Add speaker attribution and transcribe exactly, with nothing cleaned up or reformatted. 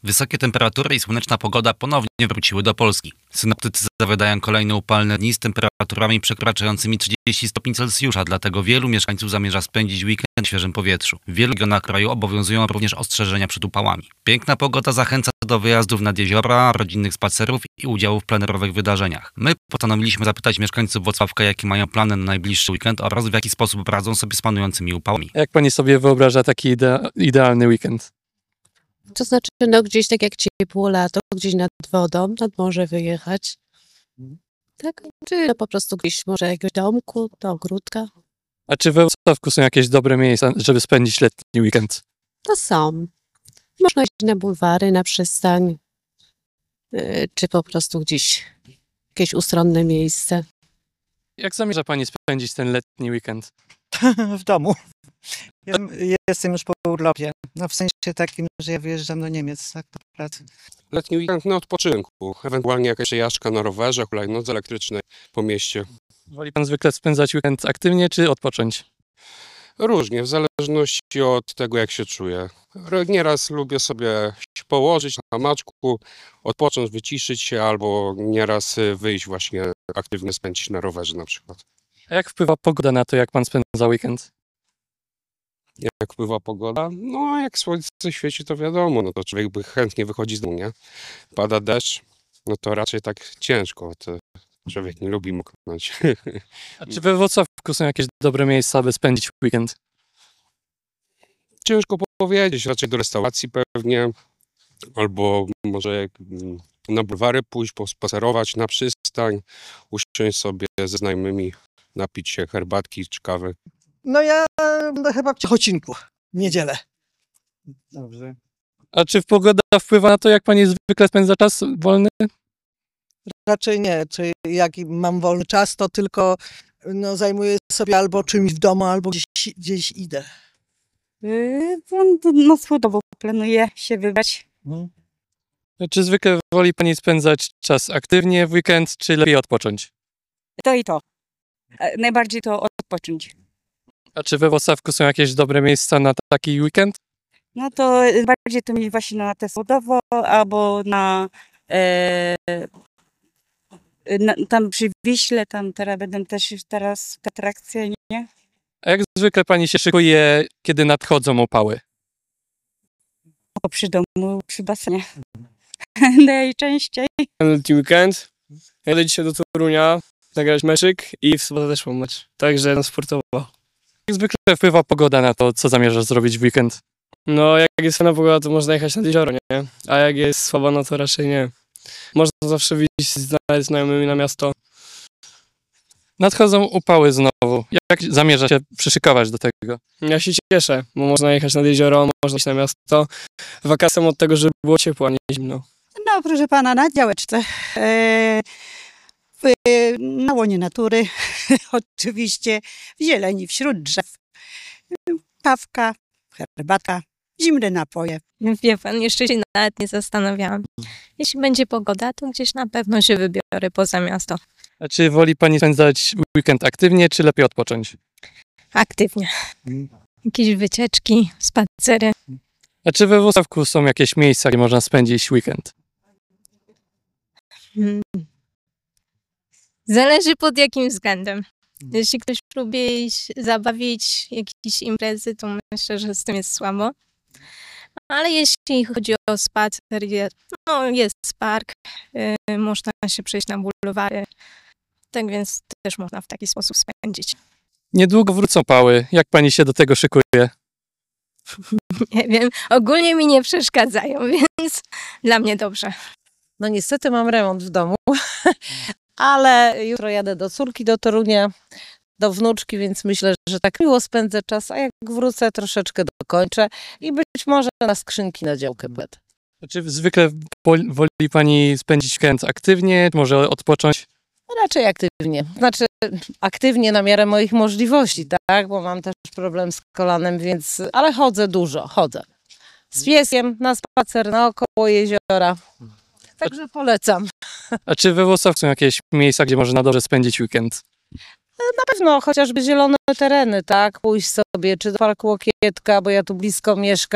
Speaker 1: Wysokie temperatury i słoneczna pogoda ponownie wróciły do Polski. Synoptycy zawiadają kolejne upalne dni z temperaturami przekraczającymi trzydzieści stopni Celsjusza, dlatego wielu mieszkańców zamierza spędzić weekend w świeżym powietrzu. W wielu regionach kraju obowiązują również ostrzeżenia przed upałami. Piękna pogoda zachęca do wyjazdów nad jeziora, rodzinnych spacerów i udziału w plenerowych wydarzeniach. My postanowiliśmy zapytać mieszkańców Włocławka, jakie mają plany na najbliższy weekend oraz w jaki sposób radzą sobie z panującymi upałami.
Speaker 2: Jak pani sobie wyobraża taki idea, idealny weekend?
Speaker 3: To znaczy, no gdzieś tak jak ciepło lato, gdzieś nad wodą, nad morze wyjechać. Tak? Czy no, po prostu gdzieś może jakiegoś domku, do ogródka.
Speaker 2: A czy we Włocławku są jakieś dobre miejsca, żeby spędzić letni weekend?
Speaker 3: To są. Można iść na bulwary, na przystań, yy, czy po prostu gdzieś jakieś ustronne miejsce.
Speaker 2: Jak zamierza pani spędzić ten letni weekend?
Speaker 4: W domu. Ja jestem już po urlopie. No w sensie takim, że ja wyjeżdżam do Niemiec tak, do pracy.
Speaker 5: Letni weekend na odpoczynku. Ewentualnie jakaś przejażdżka na rowerze, hulajnodze elektrycznej po mieście.
Speaker 2: Woli pan zwykle spędzać weekend aktywnie czy odpocząć?
Speaker 5: Różnie, w zależności od tego, jak się czuję. Nieraz lubię sobie się położyć na hamaczku, odpocząć, wyciszyć się, albo nieraz wyjść właśnie aktywnie spędzić na rowerze na przykład.
Speaker 2: A jak wpływa pogoda na to, jak pan spędza weekend?
Speaker 5: Jak wpływa pogoda? No, jak słońce świeci, to wiadomo, no to człowiek by chętnie wychodzi z domu, nie? Pada deszcz, no to raczej tak ciężko, to człowiek nie lubi moknąć.
Speaker 2: A czy we Włocławku są jakieś dobre miejsca, by spędzić weekend?
Speaker 5: Ciężko powiedzieć, raczej do restauracji pewnie, albo może na bulwary pójść, pospacerować, na przystań, usiąść sobie ze znajomymi, napić się herbatki czy kawy.
Speaker 4: No ja będę chyba w Ciechocinku w niedzielę. Dobrze.
Speaker 2: A czy pogoda wpływa na to, jak pani zwykle spędza czas wolny?
Speaker 4: Raczej nie. Czy jak mam wolny czas, to tylko no, zajmuję sobie albo czymś w domu, albo gdzieś, gdzieś idę.
Speaker 6: Yy, no słodowo planuję się wybrać.
Speaker 4: Hmm.
Speaker 2: Czy zwykle woli pani spędzać czas aktywnie w weekend, czy lepiej odpocząć?
Speaker 6: To i to. Najbardziej to odpocząć.
Speaker 2: A czy we Włocławku są jakieś dobre miejsca na taki weekend?
Speaker 6: No to bardziej to mieć właśnie na te słodowo, albo na, e, na tam przy Wiśle, tam teraz będą też teraz atrakcje, nie?
Speaker 2: A jak zwykle pani się szykuje, kiedy nadchodzą upały?
Speaker 6: O, przy domu, przy basenie. Najczęściej.
Speaker 7: Letni weekend. Jadę dzisiaj do Torunia, nagrać meczyk i w sobotę też mam mecz. Także no, sportowo.
Speaker 2: Jak zwykle wpływa pogoda na to, co zamierzasz zrobić w weekend?
Speaker 7: No jak jest fajna pogoda, to można jechać nad jezioro, nie? A jak jest słaba, no to raczej nie. Można zawsze wyjść z znajomymi na miasto.
Speaker 2: Nadchodzą upały znowu. Jak zamierza się przyszykować do tego?
Speaker 7: Ja się cieszę, bo można jechać nad jezioro, można iść na miasto. Wakacje od tego, żeby było ciepło, a nie zimno.
Speaker 8: No proszę pana, na działeczce. E, w, na łonie natury, oczywiście, w zieleni, wśród drzew. Kawka, herbata, zimne napoje.
Speaker 9: Wie pan, jeszcze się nawet nie zastanawiałam. Jeśli będzie pogoda, to gdzieś na pewno się wybiorę poza miasto.
Speaker 2: A czy woli pani spędzać weekend aktywnie, czy lepiej odpocząć?
Speaker 9: Aktywnie. Jakieś wycieczki, spacery.
Speaker 2: A czy we Włocławku są jakieś miejsca, gdzie można spędzić weekend?
Speaker 9: Hmm. Zależy pod jakim względem. Jeśli ktoś lubi iść, zabawić jakieś imprezy, to myślę, że z tym jest słabo. Ale jeśli chodzi o spacer, no jest park, yy, można się przejść na bulwary, tak więc też można w taki sposób spędzić.
Speaker 2: Niedługo wrócą upały. Jak pani się do tego szykuje?
Speaker 9: Nie wiem, ogólnie mi nie przeszkadzają, więc dla mnie dobrze.
Speaker 10: No niestety mam remont w domu, ale jutro jadę do córki do Torunia, do wnuczki, więc myślę, że tak miło spędzę czas, a jak wrócę, troszeczkę dokończę i być może na skrzynki na działkę będę.
Speaker 2: Czy zwykle woli pani spędzić weekend aktywnie, może odpocząć?
Speaker 10: Raczej aktywnie. Znaczy aktywnie na miarę moich możliwości, tak? Bo mam też problem z kolanem, więc... Ale chodzę dużo, chodzę. Z pieskiem na spacer naokoło jeziora. Także polecam.
Speaker 2: A czy we Włocławku są jakieś miejsca, gdzie można dobrze spędzić weekend?
Speaker 10: Na pewno chociażby zielone tereny, tak? Pójść sobie czy do Parku Łokietka, bo ja tu blisko mieszkam.